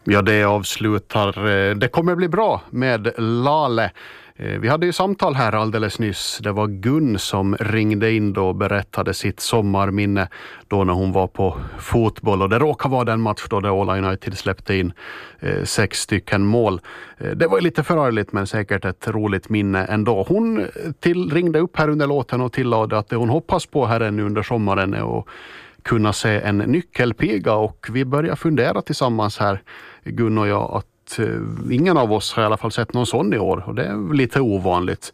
Ja, det avslutar. Det kommer bli bra med Lale. Vi hade ju samtal här alldeles nyss. Det var Gun som ringde in då och berättade sitt sommarminne då när hon var på fotboll. Och det råkar vara den match då där Åla United släppte in 6 stycken mål. Det var lite förargligt men säkert ett roligt minne ändå. Hon ringde upp här under låten och tillade att det hon hoppas på här ännu under sommaren är att kunna se en nyckelpiga. Och vi börjar fundera tillsammans här, Gun och jag, att ingen av oss har i alla fall sett någon sån i år och det är lite ovanligt.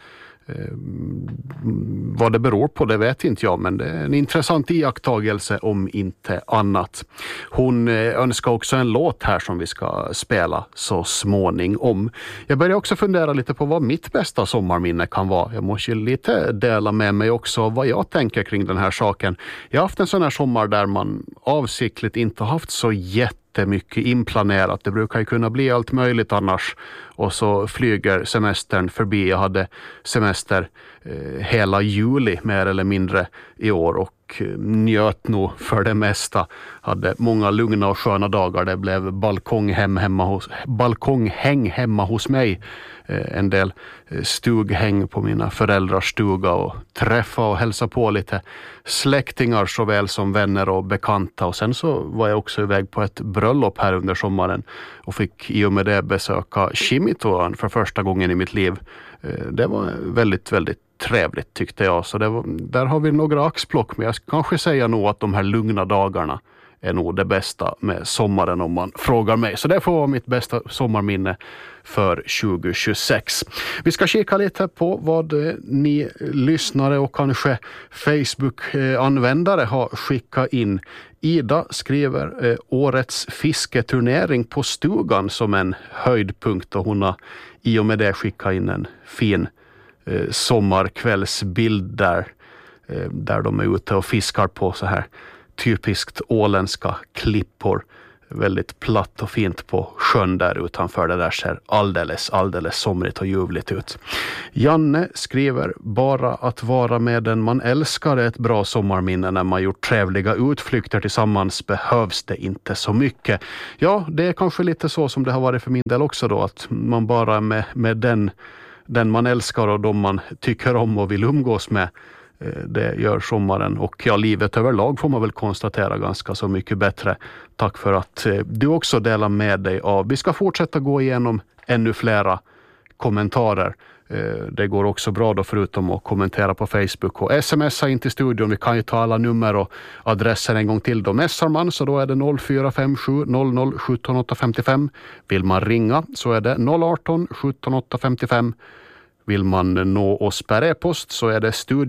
Vad det beror på det vet inte jag, men det är en intressant iakttagelse om inte annat. Hon önskar också en låt här som vi ska spela så småningom. Jag börjar också fundera lite på vad mitt bästa sommarminne kan vara. Jag måste ju lite dela med mig också vad jag tänker kring den här saken. Jag har haft en sån här sommar där man avsiktligt inte haft så jättemycket inplanerat. Det brukar ju kunna bli allt möjligt annars. Och så flyger semestern förbi. Jag hade semester hela juli mer eller mindre i år och njöt nog för det mesta. Hade många lugna och sköna dagar. Det blev balkonghäng hemma hos mig. En del stughäng på mina föräldrars stuga och träffa och hälsa på lite släktingar såväl som vänner och bekanta. Och sen så var jag också iväg på ett bröllop här under sommaren och fick i och med det besöka Kimitoön för första gången i mitt liv. Det var väldigt, väldigt trevligt tyckte jag. Så där har vi några axplock, men jag kanske säga nog att de här lugna dagarna är nog det bästa med sommaren om man frågar mig. Så det får vara mitt bästa sommarminne för 2026. Vi ska kika lite på vad ni lyssnare och kanske Facebook-användare har skickat in. Ida skriver årets fisketurnering på stugan som en höjdpunkt och hon har i och med det skickat in en fin sommarkvällsbild där de är ute och fiskar på så här typiskt åländska klippor. Väldigt platt och fint på sjön där utanför. Det där ser alldeles somrigt och ljuvligt ut. Janne skriver bara att vara med den man älskar är ett bra sommarminne. När man gjort trevliga utflykter tillsammans behövs det inte så mycket. Ja, det är kanske lite så som det har varit för min del också då. Att man bara med den man älskar och de man tycker om och vill umgås med. Det gör sommaren och livet överlag får man väl konstatera ganska så mycket bättre. Tack för att du också delar med dig av. Vi ska fortsätta gå igenom ännu flera kommentarer. Det går också bra då förutom att kommentera på Facebook och smsa in till studion. Vi kan ju ta alla nummer och adresser en gång till. Då messar man så då är det 0457 00 17 855. Vill man ringa så är det 018 17 855. Vill man nå oss per e-post så är det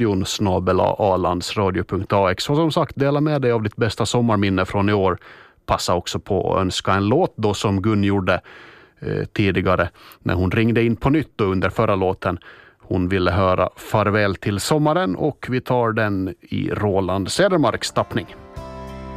studion@alandsradio.ax. Och som sagt, dela med dig av ditt bästa sommarminne från i år. Passa också på att önska en låt då som Gun gjorde tidigare när hon ringde in på nytt då under förra låten. Hon ville höra Farväl till sommaren och vi tar den i Roland Cedermarks tappning.